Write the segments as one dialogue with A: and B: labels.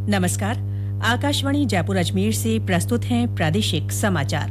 A: नमस्कार। आकाशवाणी जयपुर अजमेर से प्रस्तुत हैं प्रादेशिक समाचार।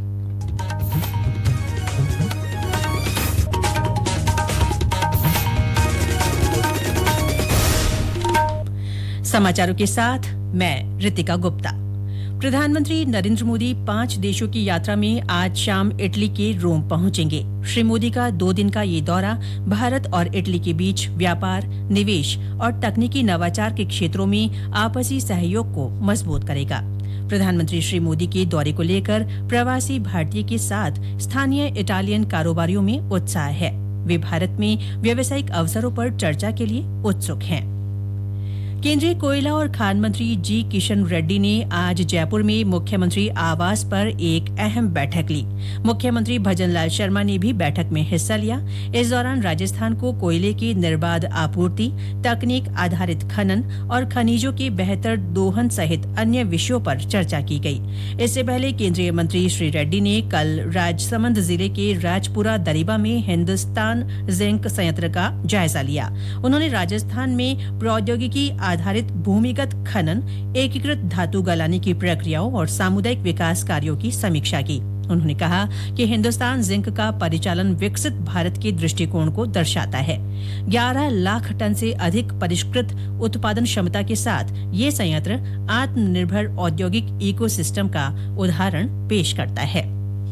A: समाचारों के साथ मैं रितिका गुप्ता। प्रधानमंत्री नरेंद्र मोदी 5 देशों की यात्रा में आज शाम इटली के रोम पहुंचेंगे। श्री मोदी का 2 दिन का ये दौरा भारत और इटली के बीच व्यापार, निवेश और तकनीकी नवाचार के क्षेत्रों में आपसी सहयोग को मजबूत करेगा। प्रधानमंत्री श्री मोदी के दौरे को लेकर प्रवासी भारतीय के साथ स्थानीय इटालियन कारोबारियों में उत्साह है। वे भारत में व्यावसायिक अवसरों पर चर्चा के लिए उत्सुक हैं। केंद्रीय कोयला और खान मंत्री जी किशन रेड्डी ने आज जयपुर में मुख्यमंत्री आवास पर एक अहम बैठक ली। मुख्यमंत्री भजनलाल शर्मा ने भी बैठक में हिस्सा लिया। इस दौरान राजस्थान को कोयले की निर्बाध आपूर्ति, तकनीक आधारित खनन और खनिजों के बेहतर दोहन सहित अन्य विषयों पर चर्चा की गई। इससे पहले केंद्रीय मंत्री श्री रेड्डी ने कल राजसमंद जिले के राजपुरा दरिबा में हिंदुस्तान जिंक संयंत्र का जायजा लिया। उन्होंने राजस्थान में प्रौद्योगिकी आधारित भूमिगत खनन, एकीकृत धातु गलाने की प्रक्रियाओं और सामुदायिक विकास कार्यों की समीक्षा की। उन्होंने कहा कि हिंदुस्तान जिंक का परिचालन विकसित भारत के दृष्टिकोण को दर्शाता है। 11 लाख टन से अधिक परिष्कृत उत्पादन क्षमता के साथ ये संयंत्र आत्मनिर्भर औद्योगिक इकोसिस्टम का उदाहरण पेश करता है।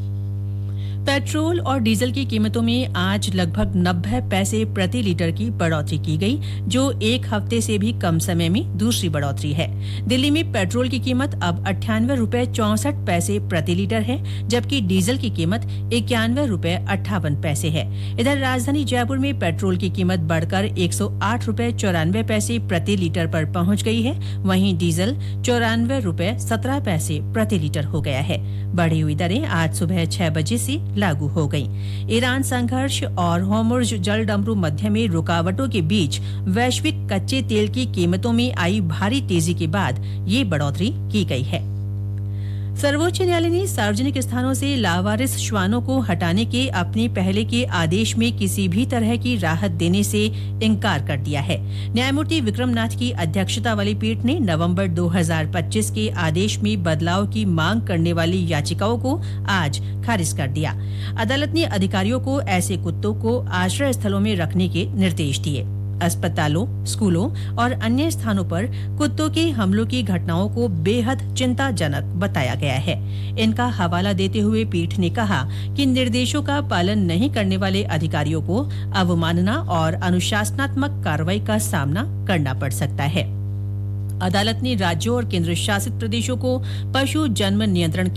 A: पेट्रोल और डीजल की कीमतों में आज लगभग 90 पैसे प्रति लीटर की बढ़ोतरी की गई, जो एक हफ्ते से भी कम समय में दूसरी बढ़ोतरी है। दिल्ली में पेट्रोल की कीमत अब 98 रुपए 64 पैसे प्रति लीटर है, जबकि डीजल की कीमत 91 रुपए 58 पैसे है। इधर राजधानी जयपुर में पेट्रोल की कीमत बढ़कर 108 रुपए 94 पैसे प्रति लीटर पर पहुंच गई है। वहीं डीजल 94 रुपए 17 पैसे प्रति लीटर हो गया है। बढ़ी हुई दरें आज सुबह 6 बजे से लागू हो गई। ईरान संघर्ष और होर्मुज जल डमरू मध्य में रुकावटों के बीच वैश्विक कच्चे तेल की कीमतों में आई भारी तेजी के बाद ये बढ़ोतरी की गई है। सर्वोच्च न्यायालय ने सार्वजनिक स्थानों से लावारिस श्वानों को हटाने के अपने पहले के आदेश में किसी भी तरह की राहत देने से इनकार कर दिया है। न्यायमूर्ति विक्रमनाथ की अध्यक्षता वाली पीठ ने नवंबर 2025 के आदेश में बदलाव की मांग करने वाली याचिकाओं को आज खारिज कर दिया। अदालत ने अधिकारियों को ऐसे कुत्तों को आश्रय स्थलों में रखने के निर्देश दिए। अस्पतालों, स्कूलों और अन्य स्थानों पर कुत्तों के हमलों की घटनाओं को बेहद चिंताजनक बताया गया है। इनका हवाला देते हुए पीठ ने कहा कि निर्देशों का पालन नहीं करने वाले अधिकारियों को अवमानना और अनुशासनात्मक कार्रवाई का सामना करना पड़ सकता है। अदालत ने राज्यों और केंद्र शासित प्रदेशों को पशु जन्म नियंत्रण